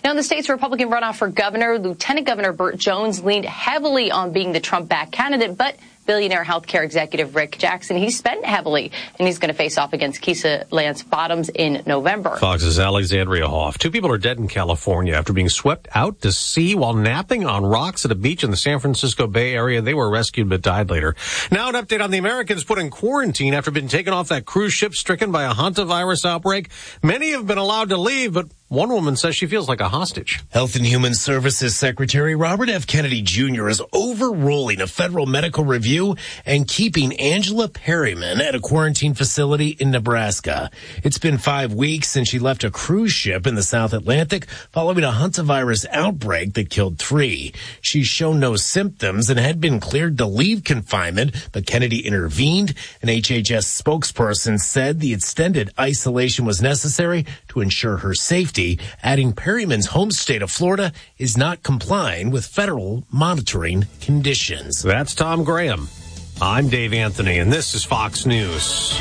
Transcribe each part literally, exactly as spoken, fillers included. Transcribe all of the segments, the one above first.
Now, in the state's Republican runoff for governor, Lieutenant Governor Burt Jones leaned heavily on being the Trump-backed candidate, but billionaire healthcare executive Rick Jackson, he spent heavily, and he's going to face off against Keisha Lance Bottoms in November. Fox's Alexandria Hoff. Two people are dead in California after being swept out to sea while napping on rocks at a beach in the San Francisco Bay Area. They were rescued but died later. Now an update on the Americans put in quarantine after being taken off that cruise ship stricken by a hantavirus outbreak. Many have been allowed to leave, but one woman says she feels like a hostage. Health and Human Services Secretary Robert F. Kennedy Junior is overruling a federal medical review and keeping Angela Perryman at a quarantine facility in Nebraska. It's been five weeks since she left a cruise ship in the South Atlantic following a hantavirus outbreak that killed three. She's shown no symptoms and had been cleared to leave confinement, but Kennedy intervened. An H H S spokesperson said the extended isolation was necessary to ensure her safety, adding Perryman's home state of Florida is not complying with federal monitoring conditions. That's Tom Graham. I'm Dave Anthony, and this is Fox News.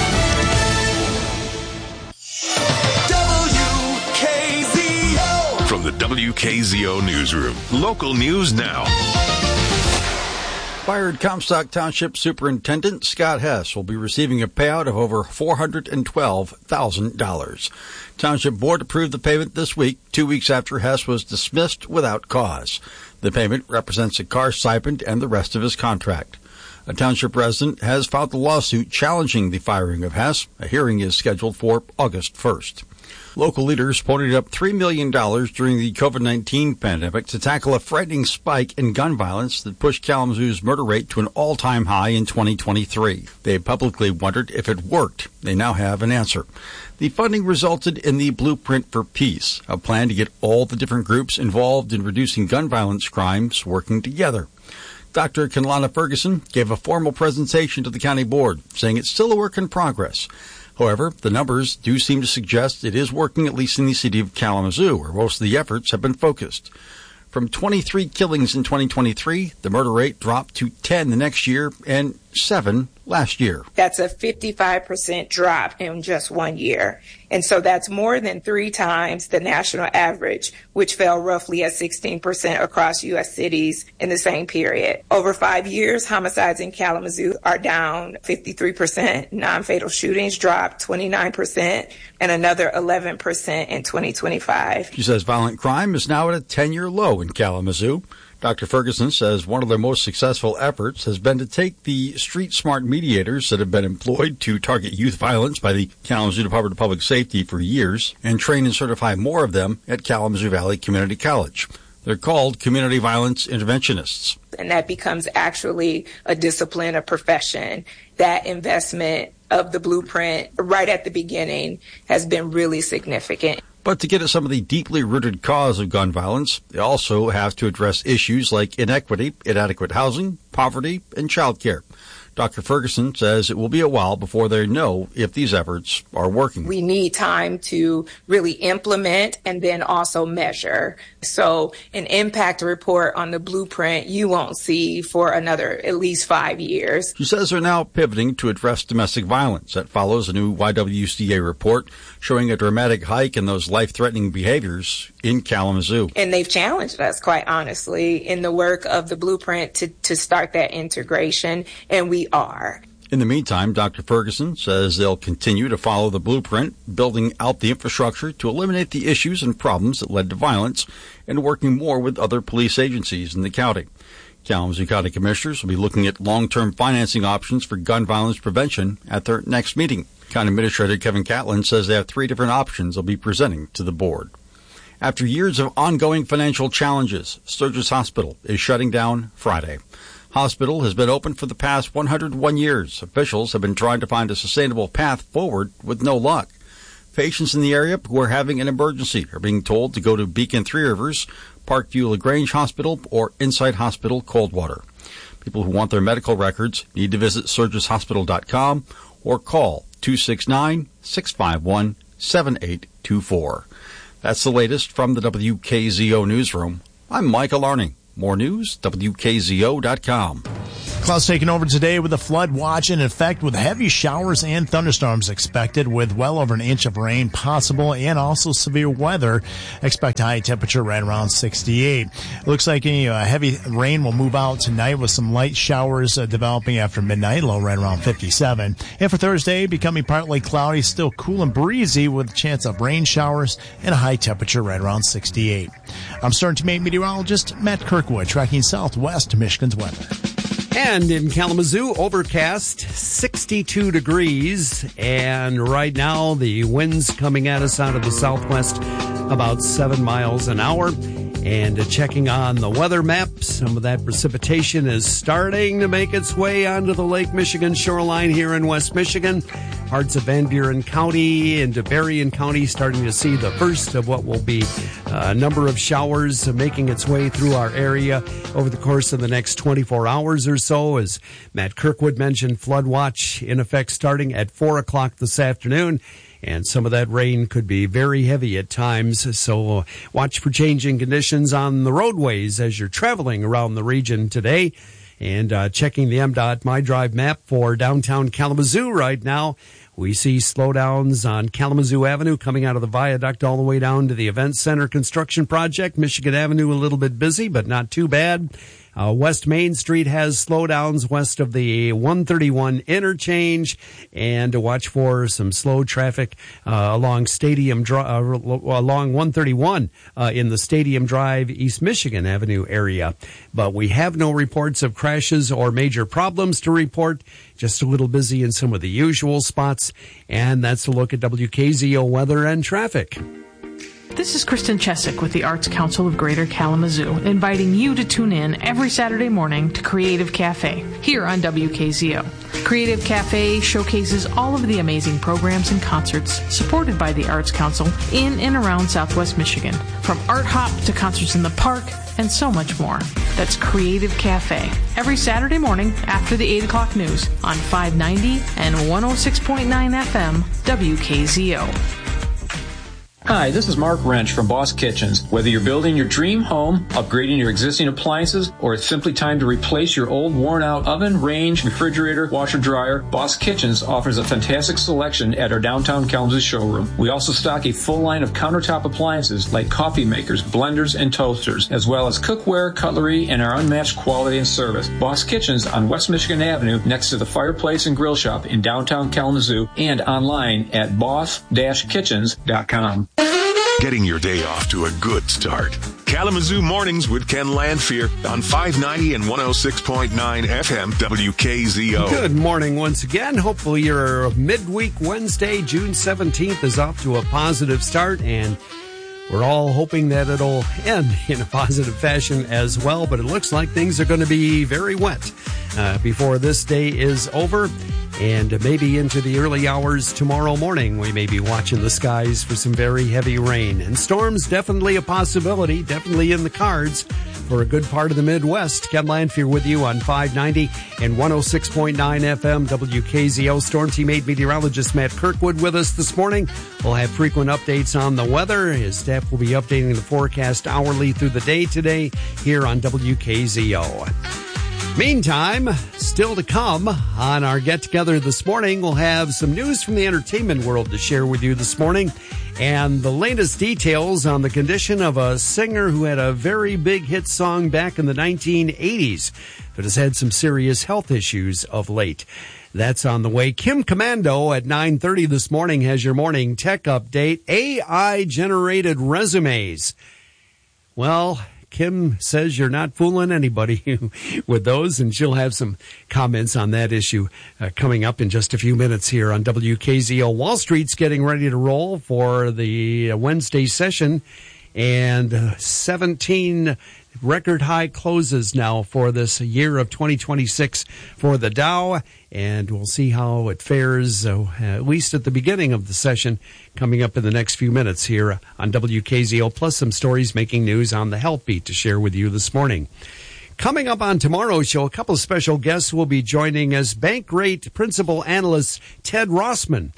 W K Z O. From the W K Z O Newsroom, local news now. Fired Comstock Township Superintendent Scott Hess will be receiving a payout of over four hundred twelve thousand dollars. Township Board approved the payment this week, two weeks after Hess was dismissed without cause. The payment represents a car stipend and the rest of his contract. A township resident has filed a lawsuit challenging the firing of Hess. A hearing is scheduled for August first. Local leaders ponied up three million dollars during the COVID nineteen pandemic to tackle a frightening spike in gun violence that pushed Kalamazoo's murder rate to an all-time high in twenty twenty-three. They publicly wondered if it worked. They now have an answer. The funding resulted in the Blueprint for Peace, a plan to get all the different groups involved in reducing gun violence crimes working together. Doctor Kenlana Ferguson gave a formal presentation to the county board, saying it's still a work in progress. However, the numbers do seem to suggest it is working, at least in the city of Kalamazoo, where most of the efforts have been focused. From twenty-three killings in twenty twenty-three, the murder rate dropped to ten the next year and seven last year. That's a fifty-five percent drop in just one year. And so that's more than three times the national average, which fell roughly at sixteen percent across U S cities in the same period. Over five years, homicides in Kalamazoo are down fifty-three percent. Non-fatal shootings dropped twenty-nine percent and another eleven percent in twenty twenty-five. She says violent crime is now at a ten-year low in Kalamazoo. Doctor Ferguson says one of their most successful efforts has been to take the street smart mediators that have been employed to target youth violence by the Kalamazoo Department of Public Safety for years and train and certify more of them at Kalamazoo Valley Community College. They're called community violence interventionists. And that becomes actually a discipline, a profession. That investment of the Blueprint right at the beginning has been really significant. But to get at some of the deeply rooted cause of gun violence, they also have to address issues like inequity, inadequate housing, poverty, and child care. Doctor Ferguson says it will be a while before they know if these efforts are working. We need time to really implement and then also measure. So an impact report on the Blueprint you won't see for another at least five years. She says they're now pivoting to address domestic violence. That follows a new Y W C A report showing a dramatic hike in those life-threatening behaviors in Kalamazoo. And they've challenged us, quite honestly, in the work of the Blueprint to, to start that integration, and we are. In the meantime, Doctor Ferguson says they'll continue to follow the Blueprint, building out the infrastructure to eliminate the issues and problems that led to violence, and working more with other police agencies in the county. Kalamazoo County Commissioners will be looking at long-term financing options for gun violence prevention at their next meeting. County Administrator Kevin Catlin says they have three different options they'll be presenting to the board. After years of ongoing financial challenges, Sturgis Hospital is shutting down Friday. Hospital has been open for the past one hundred one years. Officials have been trying to find a sustainable path forward with no luck. Patients in the area who are having an emergency are being told to go to Beacon Three Rivers, Parkview LaGrange Hospital, or Insight Hospital Coldwater. People who want their medical records need to visit sturgis hospital dot com or call two six nine, six five one, seven eight two four. That's the latest from the W K Z O Newsroom. I'm Michael Arning. More news, W K Z O dot com. Clouds taking over today with a flood watch in effect with heavy showers and thunderstorms expected with well over an inch of rain possible and also severe weather. Expect a high temperature right around sixty-eight. It looks like any uh, heavy rain will move out tonight with some light showers uh, developing after midnight, low right around fifty-seven. And for Thursday, becoming partly cloudy, still cool and breezy with a chance of rain showers and a high temperature right around sixty-eight. I'm Stern Teammate meteorologist Matt Kirkwood tracking southwest Michigan's weather. And in Kalamazoo, overcast, sixty-two degrees. And right now, the wind's coming at us out of the southwest about seven miles an hour. And uh, checking on the weather map, some of that precipitation is starting to make its way onto the Lake Michigan shoreline here in West Michigan. Parts of Van Buren County and Berrien County starting to see the first of what will be a number of showers making its way through our area over the course of the next twenty-four hours or so. As Matt Kirkwood mentioned, flood watch in effect starting at four o'clock this afternoon. And some of that rain could be very heavy at times, so watch for changing conditions on the roadways as you're traveling around the region today. And uh, checking the M DOT MyDrive map for downtown Kalamazoo right now, we see slowdowns on Kalamazoo Avenue coming out of the viaduct all the way down to the Event Center construction project. Michigan Avenue a little bit busy, but not too bad. Uh, West Main Street has slowdowns west of the one thirty-one interchange, and to watch for some slow traffic uh, along Stadium Drive, uh, along one thirty-one uh, in the Stadium Drive East Michigan Avenue area. But we have no reports of crashes or major problems to report. Just a little busy in some of the usual spots, and that's a look at W K Z O weather and traffic. This is Kristen Chesick with the Arts Council of Greater Kalamazoo, inviting you to tune in every Saturday morning to Creative Cafe here on W K Z O. Creative Cafe showcases all of the amazing programs and concerts supported by the Arts Council in and around Southwest Michigan, from art hop to concerts in the park and so much more. That's Creative Cafe, every Saturday morning after the eight o'clock news on five ninety and one oh six point nine F M W K Z O. Hi, this is Mark Wrench from Boss Kitchens. Whether you're building your dream home, upgrading your existing appliances, or it's simply time to replace your old worn-out oven, range, refrigerator, washer, dryer, Boss Kitchens offers a fantastic selection at our downtown Kalamazoo showroom. We also stock a full line of countertop appliances like coffee makers, blenders, and toasters, as well as cookware, cutlery, and our unmatched quality and service. Boss Kitchens on West Michigan Avenue next to the Fireplace and Grill Shop in downtown Kalamazoo, and online at boss dash kitchens dot com. Getting your day off to a good start. Kalamazoo Mornings with Ken Landfear on five ninety and one oh six point nine F M W K Z O. Good morning once again. Hopefully your midweek Wednesday, June seventeenth, is off to a positive start, and we're all hoping that it'll end in a positive fashion as well, but it looks like things are going to be very wet uh, before this day is over. And maybe into the early hours tomorrow morning, we may be watching the skies for some very heavy rain. And storms, definitely a possibility, definitely in the cards for a good part of the Midwest. Ken Landfear with you on five ninety and one oh six point nine F M W K Z O. Storm Teammate meteorologist Matt Kirkwood with us this morning. We'll have frequent updates on the weather. His staff will be updating the forecast hourly through the day today here on W K Z O. Meantime, still to come on our get-together this morning, we'll have some news from the entertainment world to share with you this morning, and the latest details on the condition of a singer who had a very big hit song back in the nineteen eighties, but has had some serious health issues of late. That's on the way. Kim Commando at nine thirty this morning has your morning tech update. A I-generated resumes. Well, Kim says you're not fooling anybody with those, and she'll have some comments on that issue uh, coming up in just a few minutes here on W K Z O. Wall Street's getting ready to roll for the Wednesday session, and uh, seventeen record high closes now for this year of twenty twenty-six for the Dow, and we'll see how it fares, uh, at least at the beginning of the session, coming up in the next few minutes here on W K Z O, plus some stories making news on the Health Beat to share with you this morning. Coming up on tomorrow's show, a couple of special guests will be joining us. Bankrate Principal Analyst Ted Rossman,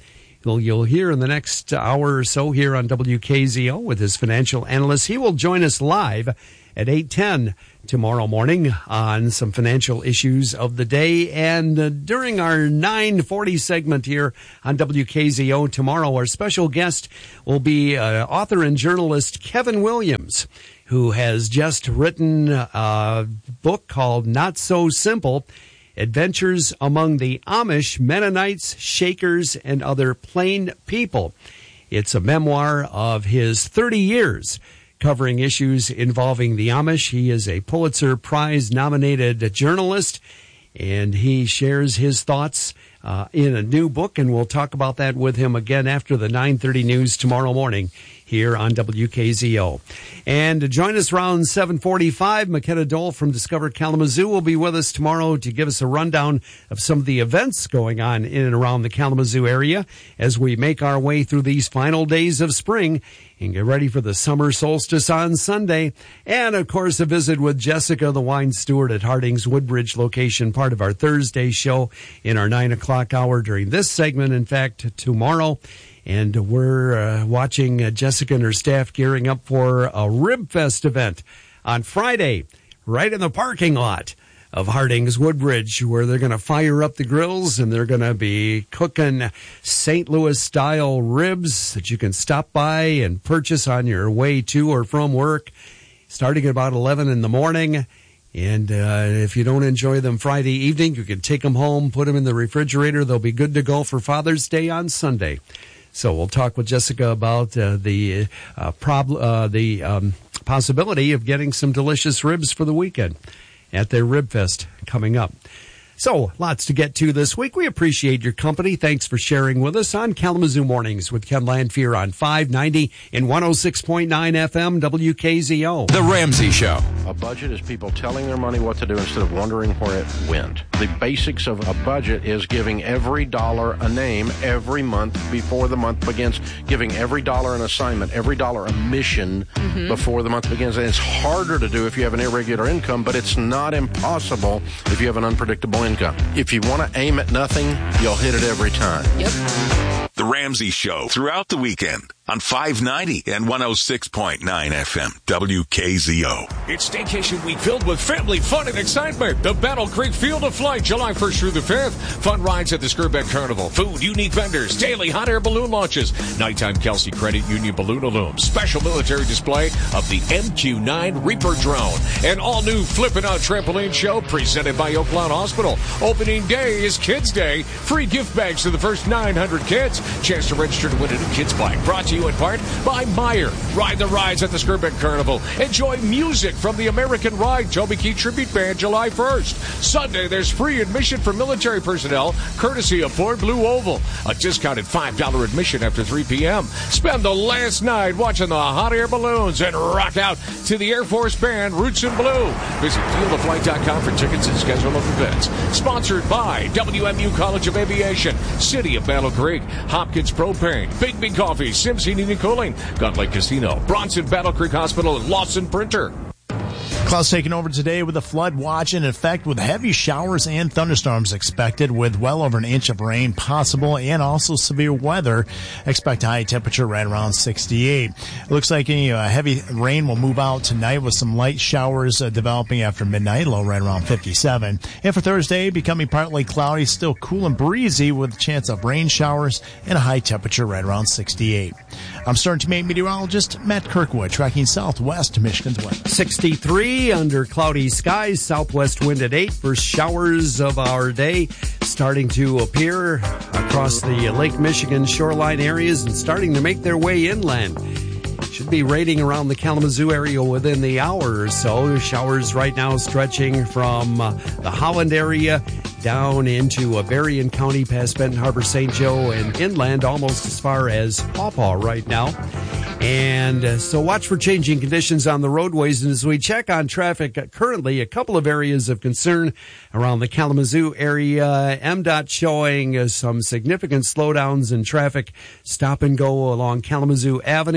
who you'll hear in the next hour or so here on W K Z O with his financial analyst. He will join us live at eight ten tomorrow morning on some financial issues of the day. And uh, during our nine forty segment here on W K Z O tomorrow, our special guest will be uh, author and journalist Kevin Williams, who has just written a book called Not So Simple: Adventures Among the Amish, Mennonites, Shakers, and Other Plain People. It's a memoir of his thirty years covering issues involving the Amish. He is a Pulitzer Prize-nominated journalist, and he shares his thoughts uh, in a new book, and we'll talk about that with him again after the nine thirty news tomorrow morning here on W K Z O. And to join us around seven forty-five, McKenna Dole from Discover Kalamazoo will be with us tomorrow to give us a rundown of some of the events going on in and around the Kalamazoo area as we make our way through these final days of spring and get ready for the summer solstice on Sunday. And, of course, a visit with Jessica, the wine steward at Harding's Woodbridge location, part of our Thursday show in our nine o'clock hour during this segment, in fact, tomorrow. And we're uh, watching uh, Jessica and her staff gearing up for a Rib Fest event on Friday, right in the parking lot of Harding's Woodbridge, where they're going to fire up the grills and they're going to be cooking Saint Louis-style ribs that you can stop by and purchase on your way to or from work, starting at about eleven in the morning. And uh, if you don't enjoy them Friday evening, you can take them home, put them in the refrigerator. They'll be good to go for Father's Day on Sunday. So we'll talk with Jessica about uh, the uh, prob- uh, the um, possibility of getting some delicious ribs for the weekend at their Rib Fest coming up. So, lots to get to this week. We appreciate your company. Thanks for sharing with us on Kalamazoo Mornings with Ken Lanfear on five ninety and one oh six point nine F M W K Z O. The Ramsey Show. A budget is people telling their money what to do instead of wondering where it went. The basics of a budget is giving every dollar a name every month before the month begins, giving every dollar an assignment, every dollar a mission mm-hmm. before the month begins. And it's harder to do if you have an irregular income, but it's not impossible if you have an unpredictable income. If you want to aim at nothing, you'll hit it every time. Yep. The Ramsey Show throughout the weekend on five ninety and one oh six point nine F M W K Z O. It's Staycation Week filled with family fun and excitement. The Battle Creek Field of Flight, July first through the fifth. Fun rides at the Skirbeck Carnival. Food, unique vendors, daily hot air balloon launches, nighttime Kelsey Credit Union balloon illumes, special military display of the M Q nine Reaper drone, an all-new Flippin' Out Trampoline Show presented by Oakland Hospital. Opening day is Kids Day. Free gift bags to the first nine hundred kids. Chance to register to win a new kids bike. Brought to you in part by Meyer. Ride the rides at the Skirbeck Carnival. Enjoy music from the American Ride Toby Keith Tribute Band July first. Sunday, there's free admission for military personnel, courtesy of Ford Blue Oval. A discounted five dollars admission after three p.m. Spend the last night watching the hot air balloons and rock out to the Air Force Band Roots in Blue. Visit field of flight dot com for tickets and schedule of events. Sponsored by W M U College of Aviation, City of Battle Creek, Hopkins Propane, Bigby Coffee, Sims Heating and Cooling, Gun Lake Casino, Bronson Battle Creek Hospital, and Lawson Printer. Clouds taking over today with a flood watch in effect with heavy showers and thunderstorms expected with well over an inch of rain possible and also severe weather. Expect a high temperature right around sixty-eight. It looks like any uh, heavy rain will move out tonight with some light showers uh, developing after midnight, low right around fifty-seven. And for Thursday, becoming partly cloudy, still cool and breezy with a chance of rain showers and a high temperature right around sixty-eight. I'm Stern Teammate meteorologist Matt Kirkwood, tracking southwest Michigan's weather. sixty-three under cloudy skies, southwest wind at eight. First showers of our day starting to appear across the Lake Michigan shoreline areas and starting to make their way inland. Should be rating around the Kalamazoo area within the hour or so. Showers right now stretching from uh, the Holland area down into uh, Berrien County past Benton Harbor, Saint Joe, and inland almost as far as Paw Paw right now. And uh, so watch for changing conditions on the roadways. And as we check on traffic uh, currently, a couple of areas of concern around the Kalamazoo area. M DOT showing uh, some significant slowdowns in traffic. Stop and go along Kalamazoo Avenue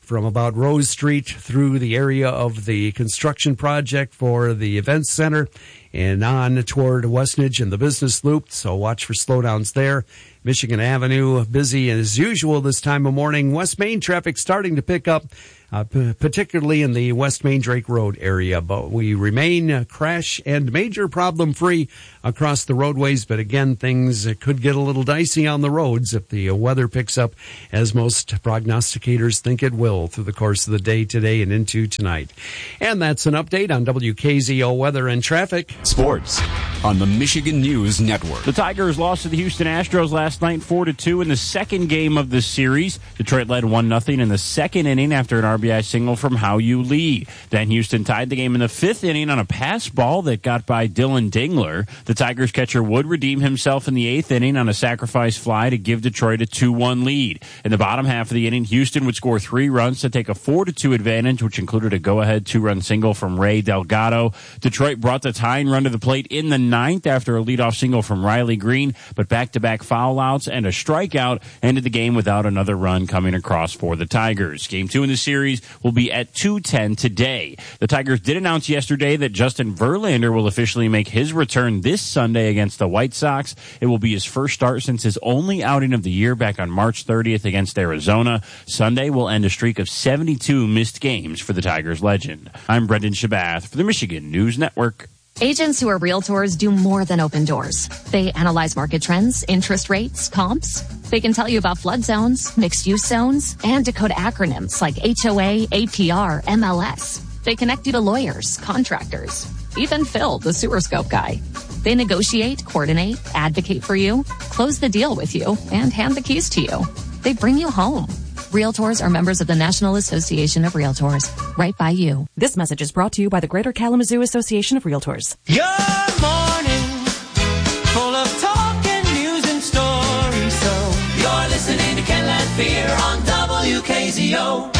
from about Rose Street through the area of the construction project for the Events Center and on toward Westnedge and the Business Loop. So watch for slowdowns there. Michigan Avenue, busy as usual this time of morning. West Main traffic starting to pick up, uh, p- particularly in the West Main Drake Road area. But we remain uh, crash and major problem free across the roadways. But again, things uh, could get a little dicey on the roads if the uh, weather picks up, as most prognosticators think it will through the course of the day today and into tonight. And that's an update on W K Z O weather and traffic. Sports on the Michigan News Network. The Tigers lost to the Houston Astros last night four to two in the second game of the series. Detroit led one nothing in the second inning after an R B I single from Hao-Yu Lee. Then Houston tied the game in the fifth inning on a pass ball that got by Dylan Dingler. The Tigers catcher would redeem himself in the eighth inning on a sacrifice fly to give Detroit a two one lead. In the bottom half of the inning, Houston would score three runs to take a four to two advantage, which included a go-ahead two-run single from Ray Delgado. Detroit brought the tying run to the plate in the ninth after a leadoff single from Riley Green, but back-to-back foul outs and a strikeout ended the game without another run coming across for the Tigers. Game two in the series will be at two ten today. The Tigers did announce yesterday that Justin Verlander will officially make his return this Sunday against the White Sox. It will be his first start since his only outing of the year back on March thirtieth against Arizona. Sunday will end a streak of seventy-two missed games for the Tigers legend. I'm Brendan Shabath for the Michigan News Network. Agents who are realtors do more than open doors. They analyze market trends, interest rates, comps. They can tell you about flood zones, mixed-use zones, and decode acronyms like H O A, A P R, M L S. They connect you to lawyers, contractors, even Phil, the sewer scope guy. They negotiate, coordinate, advocate for you, close the deal with you, and hand the keys to you. They bring you home. Realtors are members of the National Association of Realtors. Right by you. This message is brought to you by the Greater Kalamazoo Association of Realtors. Good morning, full of talk and news and stories. So you're listening to Ken Lanphier on W K Z O.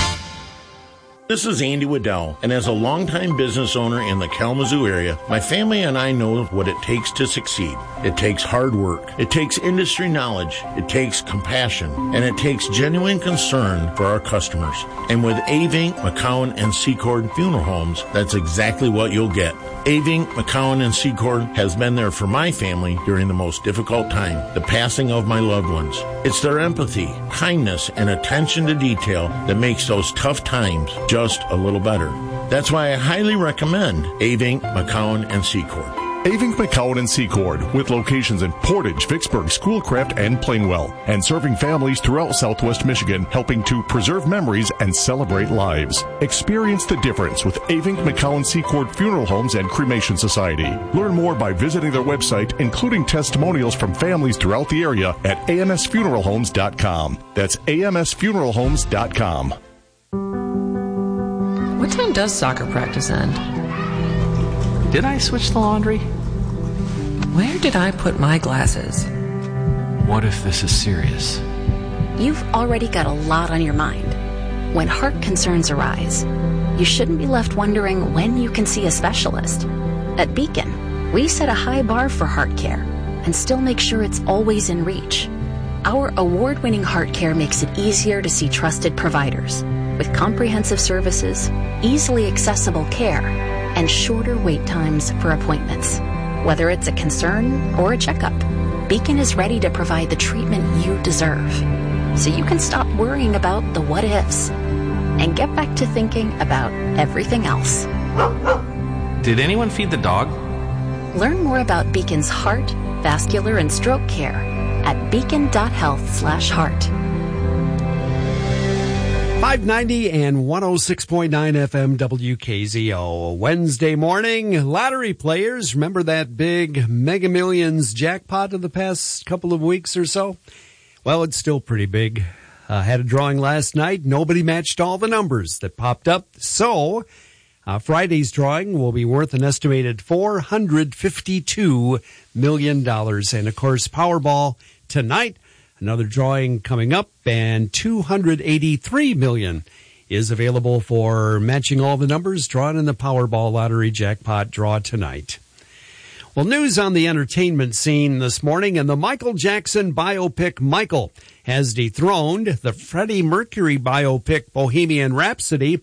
This is Andy Waddell, and as a longtime business owner in the Kalamazoo area, my family and I know what it takes to succeed. It takes hard work, it takes industry knowledge, it takes compassion, and it takes genuine concern for our customers. And with Avink, McCowan, and Secord Funeral Homes, that's exactly what you'll get. Avink, McCowan, and Secord has been there for my family during the most difficult time, the passing of my loved ones. It's their empathy, kindness, and attention to detail that makes those tough times just a little better. That's why I highly recommend Avink, McCowan, and Secord. Avink, McCowan, and Secord, with locations in Portage, Vicksburg, Schoolcraft, and Plainwell, and serving families throughout Southwest Michigan, helping to preserve memories and celebrate lives. Experience the difference with Avink, McCowan, Secord Funeral Homes and Cremation Society. Learn more by visiting their website, including testimonials from families throughout the area at A M S funeral homes dot com. That's A M S funeral homes dot com. What time does soccer practice end? Did I switch the laundry? Where did I put my glasses? What if this is serious? You've already got a lot on your mind. When heart concerns arise, you shouldn't be left wondering when you can see a specialist. At Beacon, we set a high bar for heart care and still make sure it's always in reach. Our award-winning heart care makes it easier to see trusted providers with comprehensive services, easily accessible care, and shorter wait times for appointments. Whether it's a concern or a checkup, Beacon is ready to provide the treatment you deserve, so you can stop worrying about the what-ifs and get back to thinking about everything else. Did anyone feed the dog? Learn more about Beacon's heart, vascular, and stroke care at beacon dot health slash heart. five ninety and one oh six point nine F M W K Z O. Wednesday morning, lottery players, remember that big Mega Millions jackpot of the past couple of weeks or so? Well, it's still pretty big. Uh, had a drawing last night. Nobody matched all the numbers that popped up. So, uh, Friday's drawing will be worth an estimated four hundred fifty-two million dollars. And, of course, Powerball tonight. Another drawing coming up, and two hundred eighty-three million dollars is available for matching all the numbers drawn in the Powerball lottery jackpot draw tonight. Well, news on the entertainment scene this morning, and the Michael Jackson biopic Michael has dethroned the Freddie Mercury biopic Bohemian Rhapsody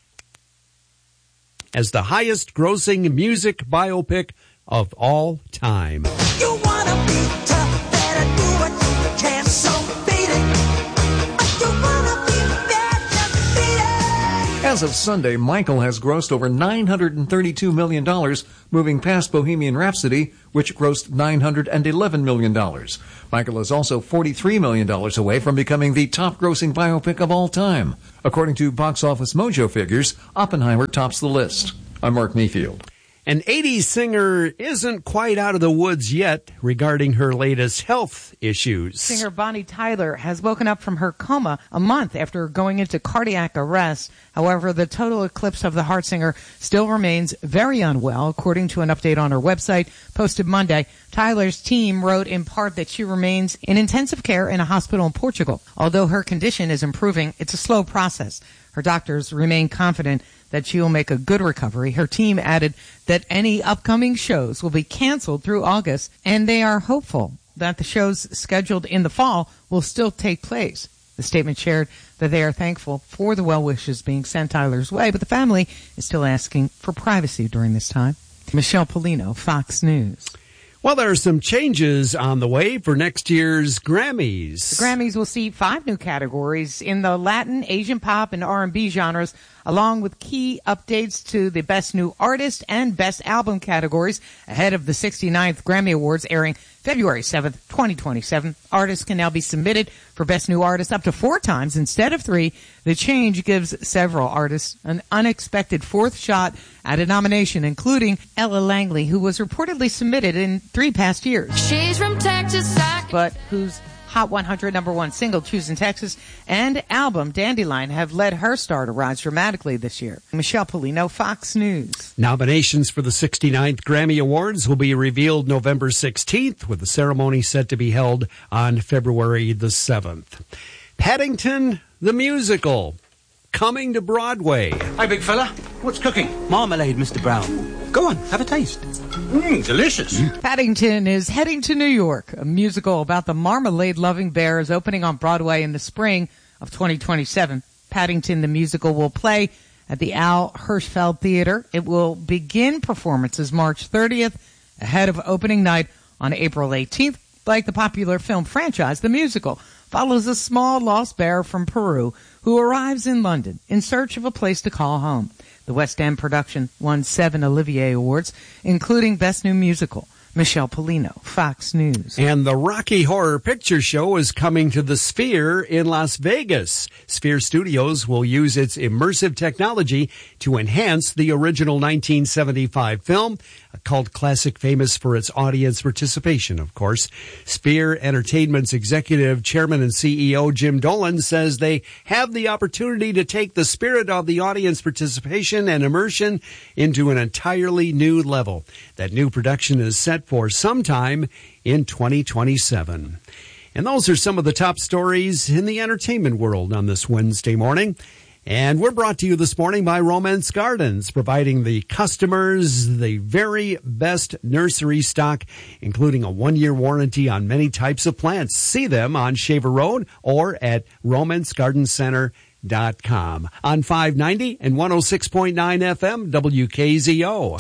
as the highest grossing music biopic of all time. You wanna be tough, better do what you can, so beat it. But you wanna be bad, just beat it. As of Sunday, Michael has grossed over nine hundred thirty-two million dollars, moving past Bohemian Rhapsody, which grossed nine hundred eleven million dollars. Michael is also forty-three million dollars away from becoming the top-grossing biopic of all time. According to Box Office Mojo figures, Oppenheimer tops the list. I'm Mark Mayfield. An eighties singer isn't quite out of the woods yet regarding her latest health issues. Singer Bonnie Tyler has woken up from her coma a month after going into cardiac arrest. However, the total eclipse of the heart singer still remains very unwell, according to an update on her website posted Monday. Tyler's team wrote in part that she remains in intensive care in a hospital in Portugal. Although her condition is improving, it's a slow process. Her doctors remain confident that she will make a good recovery. Her team added that any upcoming shows will be canceled through August, and they are hopeful that the shows scheduled in the fall will still take place. The statement shared that they are thankful for the well wishes being sent Tyler's way, but the family is still asking for privacy during this time. Michelle Polino, Fox News. Well, there are some changes on the way for next year's Grammys. The Grammys will see five new categories in the Latin, Asian pop, and R and B genres, along with key updates to the Best New Artist and Best Album categories ahead of the sixty-ninth Grammy Awards airing February seventh, twenty twenty-seven. Artists can now be submitted for Best New Artist up to four times instead of three. The change gives several artists an unexpected fourth shot at a nomination, including Ella Langley, who was reportedly submitted in three past years. She's from Texas, but whose Hot one hundred number one single, Choosing Texas, and album, Dandelion, have led her star to rise dramatically this year. Michelle Polino, Fox News. Nominations for the sixty-ninth Grammy Awards will be revealed November sixteenth, with the ceremony set to be held on February the seventh. Paddington, the musical, coming to Broadway. Hi, big fella. What's cooking? Marmalade, Mister Brown. Go on, have a taste. Mmm, delicious. Paddington is heading to New York. A musical about the marmalade-loving bear is opening on Broadway in the spring of twenty twenty-seven. Paddington, the musical, will play at the Al Hirschfeld Theater. It will begin performances March thirtieth, ahead of opening night on April eighteenth. Like the popular film franchise, the musical follows a small lost bear from Peru who arrives in London in search of a place to call home. The West End production won seven Olivier Awards, including Best New Musical. Michelle Polino, Fox News. And the Rocky Horror Picture Show is coming to the Sphere in Las Vegas. Sphere Studios will use its immersive technology to enhance the original nineteen seventy-five film, a cult classic famous for its audience participation, of course. Sphere Entertainment's executive chairman and C E O Jim Dolan says they have the opportunity to take the spirit of the audience participation and immersion into an entirely new level. That new production is set for sometime in twenty twenty-seven. And those are some of the top stories in the entertainment world on this Wednesday morning. And we're brought to you this morning by Romance Gardens, providing the customers the very best nursery stock, including a one-year warranty on many types of plants. See them on Shaver Road or at romance garden center dot com. On five ninety and one oh six point nine F M, W K Z O.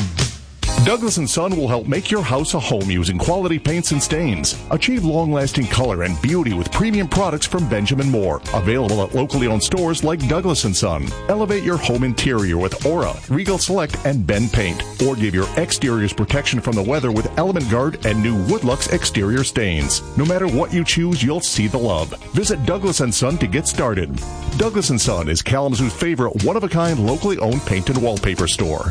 Douglas and Son will help make your house a home using quality paints and stains. Achieve long-lasting color and beauty with premium products from Benjamin Moore. Available at locally owned stores like Douglas and Son. Elevate your home interior with Aura, Regal Select, and Ben Paint. Or give your exteriors protection from the weather with Element Guard and new Woodlux exterior stains. No matter what you choose, you'll see the love. Visit Douglas and Son to get started. Douglas and Son is Kalamazoo's favorite one-of-a-kind locally owned paint and wallpaper store.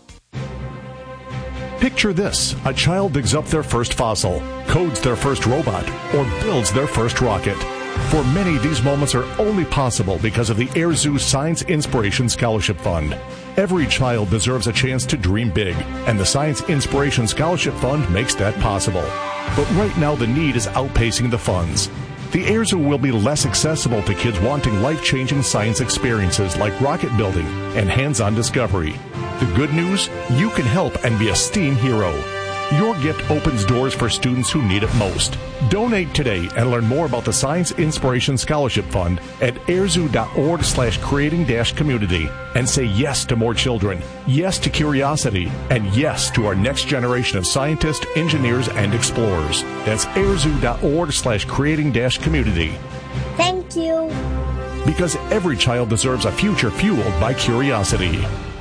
Picture this. A child digs up their first fossil, codes their first robot, or builds their first rocket. For many, these moments are only possible because of the Air Zoo Science Inspiration Scholarship Fund. Every child deserves a chance to dream big, and the Science Inspiration Scholarship Fund makes that possible. But right now, the need is outpacing the funds. The Air Zoo will be less accessible to kids wanting life-changing science experiences like rocket building and hands-on discovery. The good news? You can help and be a STEAM hero. Your gift opens doors for students who need it most. Donate today and learn more about the Science Inspiration Scholarship Fund at airzoo.org slash creating dash community and say yes to more children, yes to curiosity, and yes to our next generation of scientists, engineers, and explorers. That's airzoo.org slash creating dash community. Thank you. Because every child deserves a future fueled by curiosity.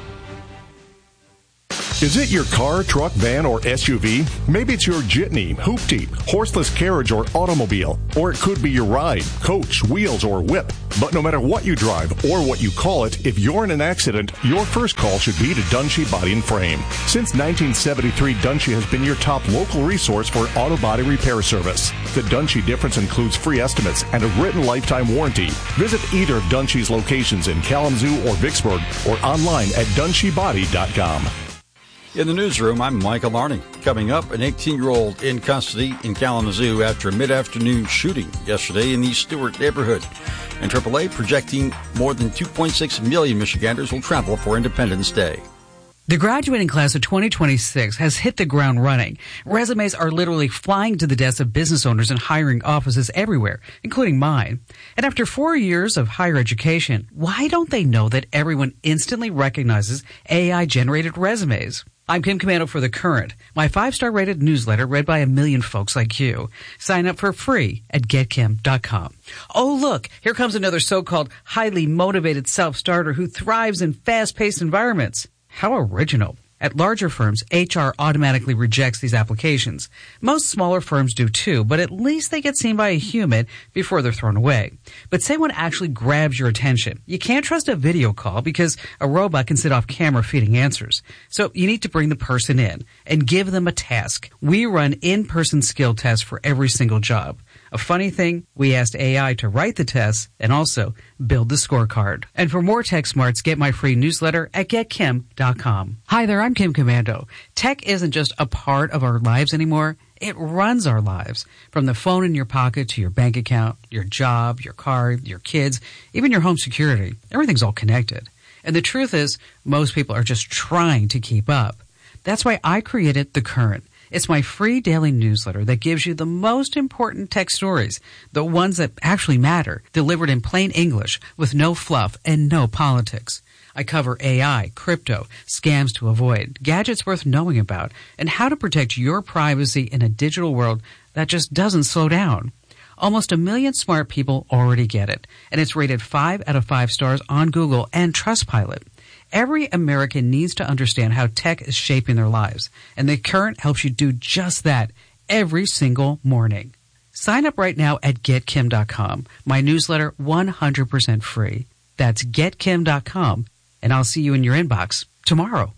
Is it your car, truck, van, or S U V? Maybe it's your jitney, hoopty, horseless carriage, or automobile. Or it could be your ride, coach, wheels, or whip. But no matter what you drive or what you call it, if you're in an accident, your first call should be to Dunshee Body and Frame. Since nineteen seventy-three, Dunshee has been your top local resource for auto body repair service. The Dunshee difference includes free estimates and a written lifetime warranty. Visit either of Dunshee's locations in Kalamazoo or Vicksburg or online at dunshee body dot com. In the newsroom, I'm Michael Arning. Coming up, an eighteen-year-old in custody in Kalamazoo after a mid-afternoon shooting yesterday in the Stewart neighborhood. And triple A projecting more than two point six million Michiganders will travel for Independence Day. The graduating class of twenty twenty-six has hit the ground running. Resumes are literally flying to the desks of business owners and hiring offices everywhere, including mine. And after four years of higher education, why don't they know that everyone instantly recognizes A I-generated resumes? I'm Kim Commando for The Current, my five-star rated newsletter read by a million folks like you. Sign up for free at get kim dot com. Oh, look, here comes another so-called highly motivated self-starter who thrives in fast-paced environments. How original. At larger firms, H R automatically rejects these applications. Most smaller firms do too, but at least they get seen by a human before they're thrown away. But say one actually grabs your attention. You can't trust a video call because a robot can sit off camera feeding answers. So you need to bring the person in and give them a task. We run in-person skill tests for every single job. A funny thing, we asked A I to write the tests and also build the scorecard. And for more tech smarts, get my free newsletter at get kim dot com. Hi there, I'm Kim Commando. Tech isn't just a part of our lives anymore. It runs our lives. From the phone in your pocket to your bank account, your job, your car, your kids, even your home security. Everything's all connected. And the truth is, most people are just trying to keep up. That's why I created The Current. It's my free daily newsletter that gives you the most important tech stories, the ones that actually matter, delivered in plain English with no fluff and no politics. I cover A I, crypto, scams to avoid, gadgets worth knowing about, and how to protect your privacy in a digital world that just doesn't slow down. Almost a million smart people already get it, and it's rated five out of five stars on Google and Trustpilot. Every American needs to understand how tech is shaping their lives, and The Current helps you do just that every single morning. Sign up right now at get kim dot com. My newsletter, one hundred percent free. That's get kim dot com, and I'll see you in your inbox tomorrow.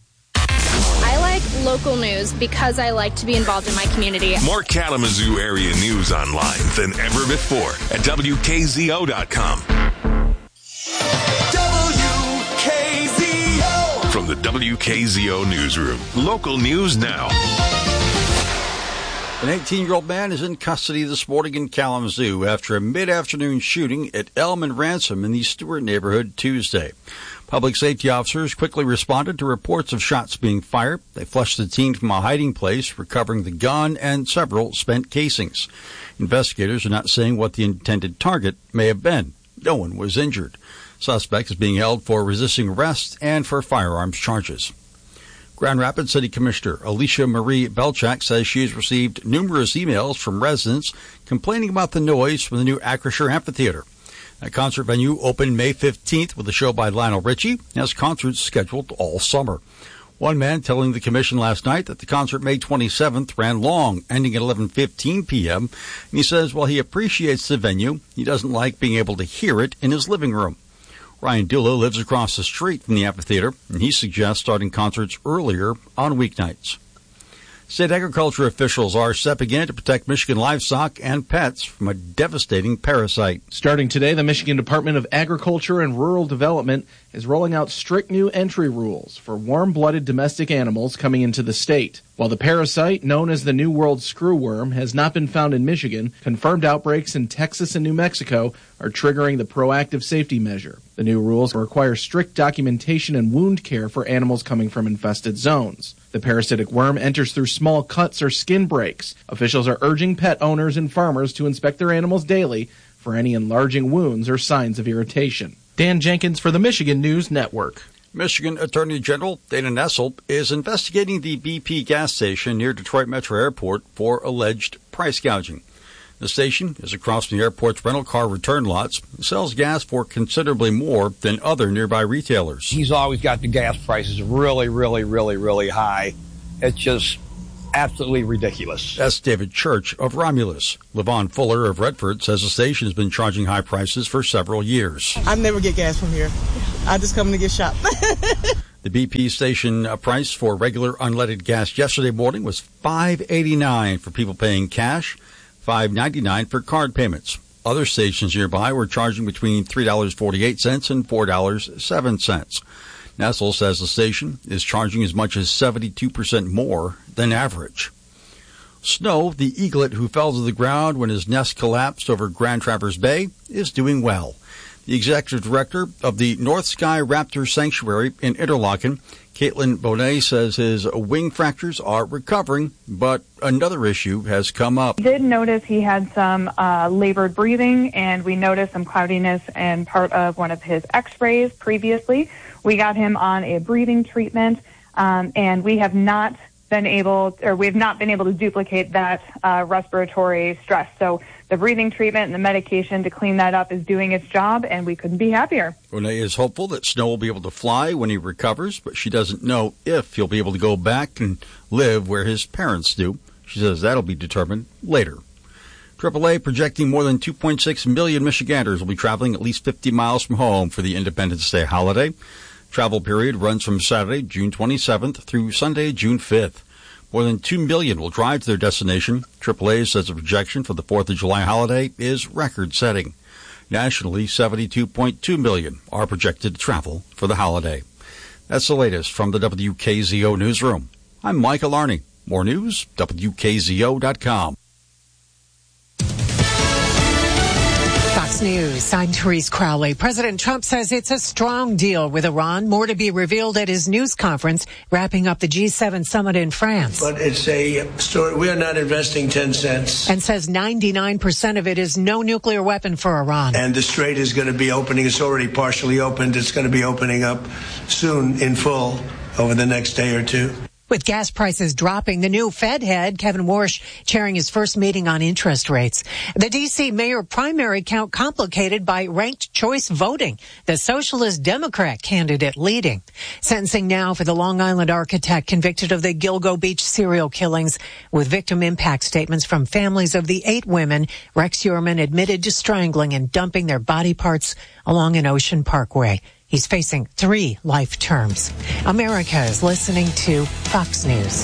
I like local news because I like to be involved in my community. More Kalamazoo area news online than ever before at W K Z O dot com. From the W K Z O newsroom, local news now. An eighteen-year-old man is in custody this morning in Kalamazoo after a mid-afternoon shooting at Elm and Ransom in the Stewart neighborhood Tuesday. Public safety officers quickly responded to reports of shots being fired. They flushed the teen from a hiding place, recovering the gun and several spent casings. Investigators are not saying what the intended target may have been. No one was injured. Suspect is being held for resisting arrest and for firearms charges. Grand Rapids City Commissioner Alicia Marie Belchak says she has received numerous emails from residents complaining about the noise from the new Acrisure Amphitheater. That concert venue opened May fifteenth with a show by Lionel Richie and has concerts scheduled all summer. One man telling the commission last night that the concert May twenty-seventh ran long, ending at eleven fifteen p.m. And he says while he appreciates the venue, he doesn't like being able to hear it in his living room. Ryan Dula lives across the street from the amphitheater, and he suggests starting concerts earlier on weeknights. State agriculture officials are stepping in to protect Michigan livestock and pets from a devastating parasite. Starting today, the Michigan Department of Agriculture and Rural Development is rolling out strict new entry rules for warm-blooded domestic animals coming into the state. While the parasite, known as the New World screwworm, has not been found in Michigan, confirmed outbreaks in Texas and New Mexico are triggering the proactive safety measure. The new rules require strict documentation and wound care for animals coming from infested zones. The parasitic worm enters through small cuts or skin breaks. Officials are urging pet owners and farmers to inspect their animals daily for any enlarging wounds or signs of irritation. Dan Jenkins for the Michigan News Network. Michigan Attorney General Dana Nessel is investigating the B P gas station near Detroit Metro Airport for alleged price gouging. The station is across from the airport's rental car return lots and sells gas for considerably more than other nearby retailers. He's always got the gas prices really, really, really, really high. It's just absolutely ridiculous. That's David Church of Romulus. Levon Fuller of Redford says the station has been charging high prices for several years. I never get gas from here. I just come to get shot. The B P station price for regular unleaded gas yesterday morning was five eighty-nine for people paying cash, five ninety-nine for card payments. Other stations nearby were charging between three dollars and forty-eight cents and four dollars and seven cents. Nessel says the station is charging as much as seventy-two percent more than average. Snow, the eaglet who fell to the ground when his nest collapsed over Grand Traverse Bay, is doing well. The executive director of the North Sky Raptor Sanctuary in Interlaken, Caitlin Bonet, says his wing fractures are recovering, but another issue has come up. We did notice he had some uh, labored breathing, and we noticed some cloudiness in part of one of his x-rays previously. We got him on a breathing treatment, um, and we have not been able, or we have not been able to duplicate that uh, respiratory stress. So the breathing treatment and the medication to clean that up is doing its job, and we couldn't be happier. Renee is hopeful that Snow will be able to fly when he recovers, but she doesn't know if he'll be able to go back and live where his parents do. She says that'll be determined later. triple A projecting more than two point six million Michiganders will be traveling at least fifty miles from home for the Independence Day holiday. Travel period runs from Saturday, June twenty-seventh through Sunday, June fifth. More than two million will drive to their destination. triple A says the projection for the fourth of July holiday is record-setting. Nationally, seventy-two point two million are projected to travel for the holiday. That's the latest from the W K Z O newsroom. I'm Michael Arney. More news, W K Z O dot com. Fox News, I'm Therese Crowley. President Trump says it's a strong deal with Iran. More to be revealed at his news conference, wrapping up the G seven summit in France. But it's a story. We are not investing ten cents. And says ninety-nine percent of it is no nuclear weapon for Iran. And the strait is going to be opening. It's already partially opened. It's going to be opening up soon in full over the next day or two. With gas prices dropping, the new Fed head, Kevin Warsh, chairing his first meeting on interest rates. The D C mayor primary count complicated by ranked choice voting. The Socialist Democrat candidate leading. Sentencing now for the Long Island architect convicted of the Gilgo Beach serial killings, with victim impact statements from families of the eight women Rex Uriman admitted to strangling and dumping their body parts along an Ocean Parkway. He's facing three life terms. America is listening to Fox News.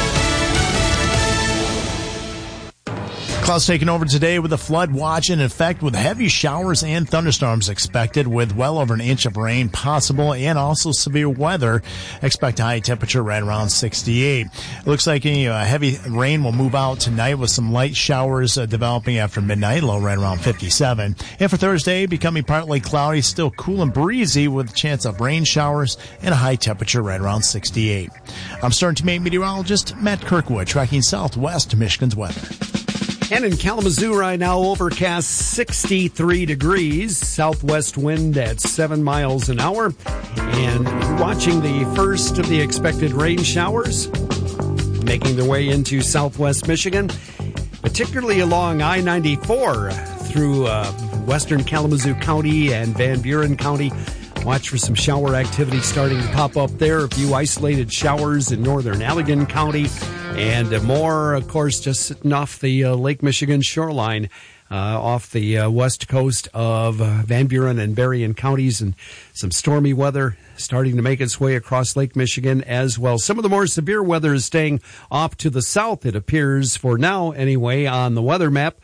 Clouds taking over today with a flood watch in effect, with heavy showers and thunderstorms expected, with well over an inch of rain possible and also severe weather. Expect a high temperature right around sixty-eight. It looks like any uh, heavy rain will move out tonight, with some light showers uh, developing after midnight, low right around fifty-seven. And for Thursday, becoming partly cloudy, still cool and breezy with a chance of rain showers and a high temperature right around sixty-eight. I'm Stern Teammate meteorologist Matt Kirkwood, tracking southwest Michigan's weather. And in Kalamazoo right now, overcast sixty-three degrees, southwest wind at seven miles an hour. And watching the first of the expected rain showers making their way into southwest Michigan, particularly along I ninety-four through uh, western Kalamazoo County and Van Buren County. Watch for some shower activity starting to pop up there. A few isolated showers in northern Allegan County, and more, of course, just sitting off the uh, Lake Michigan shoreline, uh, off the uh, west coast of uh, Van Buren and Berrien counties, and some stormy weather starting to make its way across Lake Michigan as well. Some of the more severe weather is staying off to the south, it appears, for now anyway, on the weather map.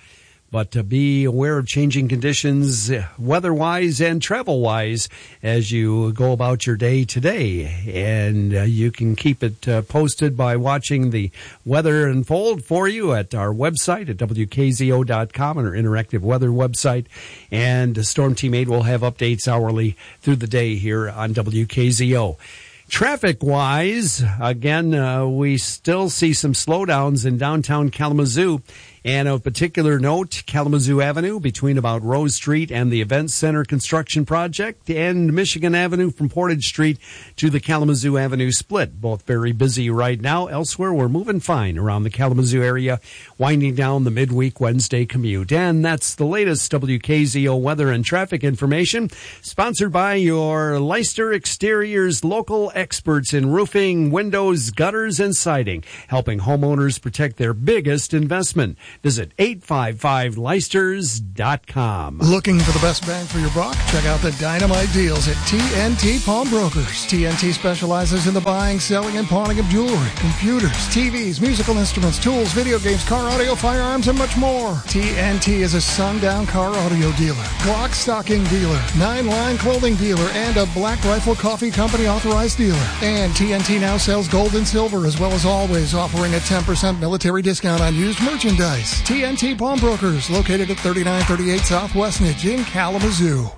But to be aware of changing conditions weather-wise and travel-wise as you go about your day today. And uh, you can keep it uh, posted by watching the weather unfold for you at our website at W K Z O dot com, and our interactive weather website. And Storm Team eight will have updates hourly through the day here on W K Z O. Traffic-wise, again, uh, we still see some slowdowns in downtown Kalamazoo. And of particular note, Kalamazoo Avenue between about Rose Street and the Event Center construction project, and Michigan Avenue from Portage Street to the Kalamazoo Avenue split. Both very busy right now. Elsewhere, we're moving fine around the Kalamazoo area, winding down the midweek Wednesday commute. And that's the latest W K Z O weather and traffic information, sponsored by your Leicester Exteriors local experts in roofing, windows, gutters, and siding, helping homeowners protect their biggest investment. Visit eight five five Leicesters dot com. Looking for the best bang for your buck? Check out the dynamite deals at T N T Pawnbrokers. T N T specializes in the buying, selling, and pawning of jewelry, computers, T Vs, musical instruments, tools, video games, car audio, firearms, and much more. T N T is a sundown car audio dealer, Glock stocking dealer, nine-line clothing dealer, and a Black Rifle Coffee Company authorized dealer. And T N T now sells gold and silver, as well as always offering a ten percent military discount on used merchandise. T N T Pawnbrokers, located at thirty-nine thirty-eight South Westnedge in Kalamazoo.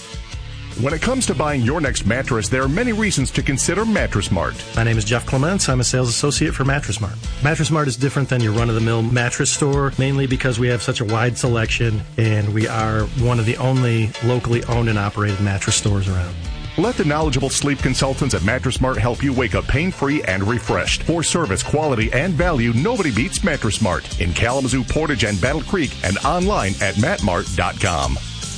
When it comes to buying your next mattress, there are many reasons to consider Mattress Mart. My name is Jeff Clements. I'm a sales associate for Mattress Mart. Mattress Mart is different than your run-of-the-mill mattress store, mainly because we have such a wide selection, and we are one of the only locally owned and operated mattress stores around. Let the knowledgeable sleep consultants at Mattress Mart help you wake up pain-free and refreshed. For service, quality, and value, nobody beats Mattress Mart in Kalamazoo, Portage, and Battle Creek, and online at mat mart dot com.